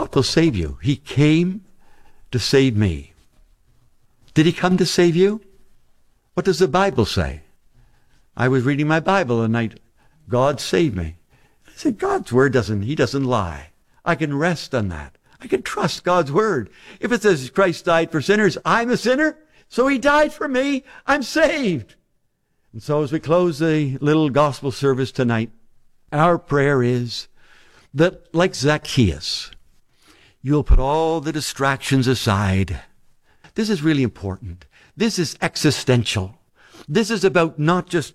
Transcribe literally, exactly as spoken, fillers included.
God will save you. He came to save me. Did he come to save you? What does the Bible say? I was reading my Bible and night. God saved me. I said, God's word doesn't, he doesn't lie. I can rest on that. I can trust God's word. If it says Christ died for sinners, I'm a sinner, so he died for me. I'm saved. And so as we close the little gospel service tonight, our prayer is that, like Zacchaeus, you'll put all the distractions aside. This is really important. This is existential. This is about not just